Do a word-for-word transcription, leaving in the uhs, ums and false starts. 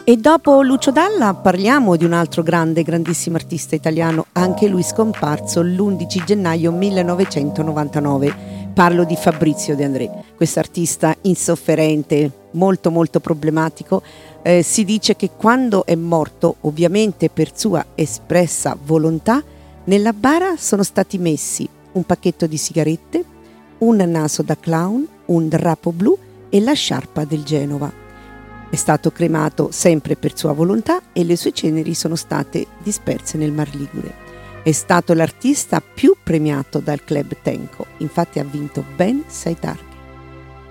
E dopo Lucio Dalla parliamo di un altro grande, grandissimo artista italiano, anche lui scomparso l'undici gennaio millenovecentonovantanove. Parlo di Fabrizio De André, questo artista insofferente, molto molto problematico. Eh, si dice che quando è morto, ovviamente per sua espressa volontà, nella bara sono stati messi un pacchetto di sigarette, un naso da clown, un drappo blu e la sciarpa del Genova. È stato cremato sempre per sua volontà e le sue ceneri sono state disperse nel Mar Ligure. È stato l'artista più premiato dal Club Tenco, infatti ha vinto ben sei targhe.